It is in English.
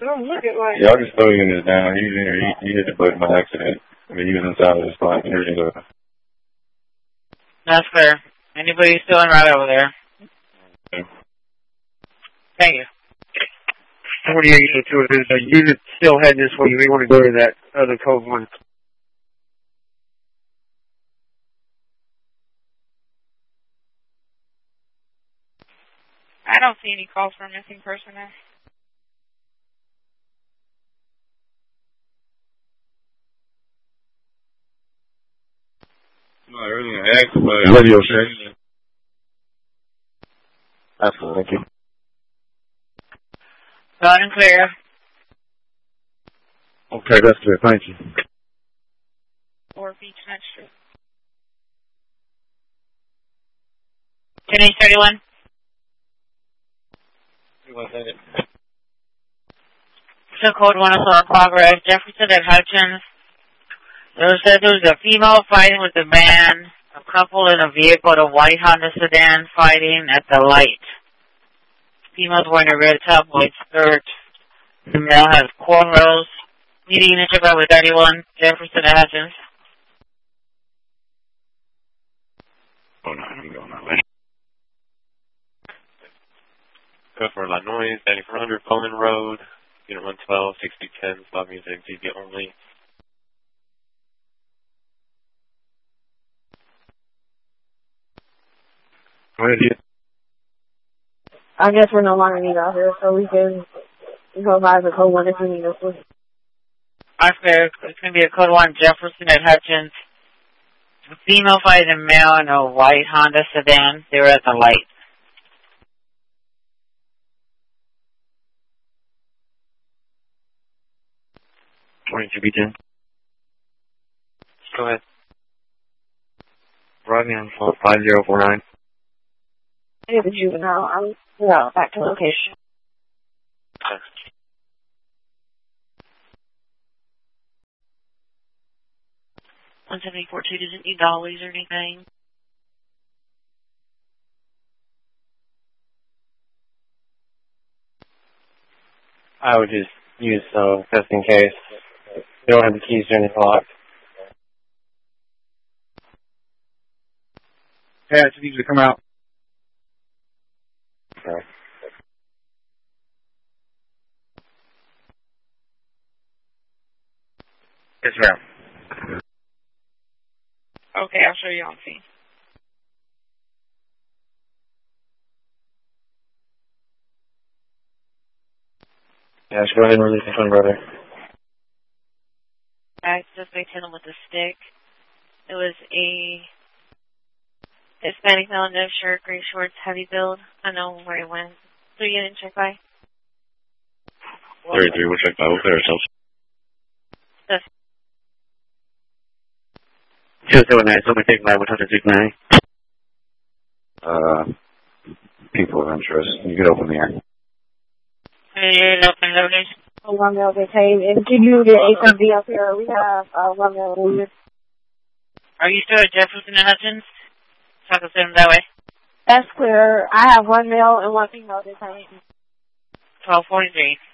Y'all just throw units down. He hit the button by accident. I mean, he was inside of the spot. Everything's over. That's fair. Anybody still en route over there? Okay. Thank you. 4802 is a unit still heading this way. You may want to go to that other code one. I don't see any calls for missing personnel. No, everything I asked about radio check. Absolutely, thank you. Loud and clear. Okay, that's clear. Thank you. Or Beach Nut Street. 1031. So code 1 is on progress. Jefferson and Hutchins. There was a female fighting with a man. A couple in a vehicle, a white Honda sedan, fighting at the light. Female's wearing a red top, white skirt. The male has cornrows. Meeting unit check with 31. Jefferson and Hutchins. Oh, no, I'm going that way. Go for Illinois, 9400 Coleman Road, Unit 112, 6010, Slot Music, TV only. Go ahead, yeah. I guess we're no longer needed out here, so we can go by the code 1 if we need us. It's going to be a code 1, Jefferson and Hutchins. A female fighting a male in a white Honda sedan. They were at the light. 22B10. Go ahead. Driving on 5049. I have a juvenile. I'm back to location. Okay. 174-2 doesn't need dollies or anything. I would just use just in case. You don't have the keys or anything locked. Yeah, it needs to come out. Okay. Yes, ma'am. Okay, I'll show you on scene. Yeah, just go ahead and release this one, brother. I just hit him with a stick. It was a Hispanic male in no shirt, gray shorts, heavy build. I know where he went. So you didn't check by? 33, we'll check by. We'll clear ourselves. Yes. 279, somebody take by 169. People of interest. You can open the air. One male detained. And did you get HMV up here? We have one male wounded. Are you still at Jefferson and Hutchins? So I can send them that way. That's clear. I have one male and one female detained. 1243.